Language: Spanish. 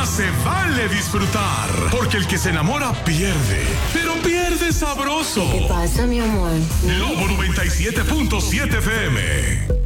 Más se vale disfrutar, porque el que se enamora pierde, pero pierde sabroso. ¿Qué pasa, mi amor? Lobo 97.7 FM.